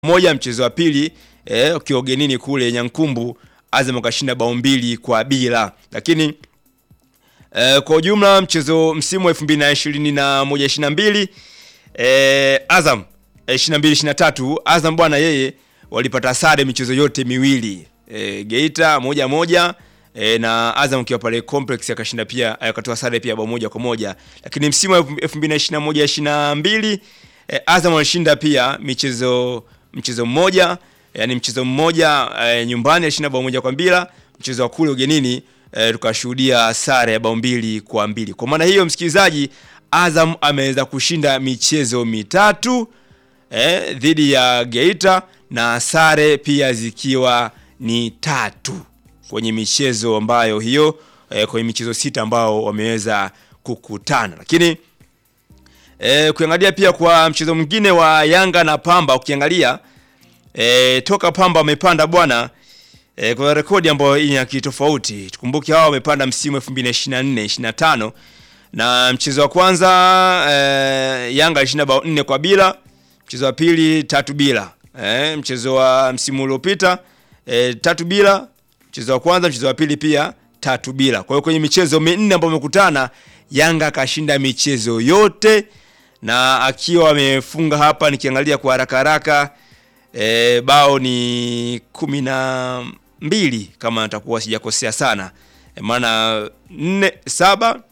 moja. Mchezo wa pili ukiogenini kule Nyankumbu, Azam kashinda bao 2-0. Lakini kwa ujumla mchezo msimu wa 2021-22 Azam 22-23 Azam bwana yeye walipata sare michezo yote miwili. Geita 1-1 na Azam kiwa pale complex akashinda pia, akatoa sare pia bao 1-1. Lakini msimu wa 2021-22 Azam alishinda pia mchezo mmoja, yani mchezo mmoja nyumbani alishinda bao 1-2. Mchezo wa kule ugenini tukashuhudia sare ya bao 2-2. Kwa maana hiyo msikilizaji, Azam ameweza kushinda michezo mitatu dhidi ya Geita na sare pia zikiwa ni 3 kwenye michezo ambayo hiyo kwenye michezo 6 ambao wameweza kukutana. Lakini kuangalia pia kwa mchezo mwingine wa Yanga na Pamba, ukiangalia toka Pamba wamepanda bwana kwa rekodi ambayo ni ya kitofauti. Tukumbuke hao wamepanda msimu 2024-25 na mchezo wa kwanza Yanga alishinda bao 4-0, mchezo wa pili 3-0. Mchezo wa msimu uliopita 3-0 mchezo wa kwanza, mchezo wa pili pia 3-0. Kwa hiyo kwenye michezo 4 ambayo wamekutana Yanga kashinda michezo yote, na akiwa amefunga hapa nikiangalia kwa haraka bao ni 12 kama nitakuwa sijakosea sana, maana 4-7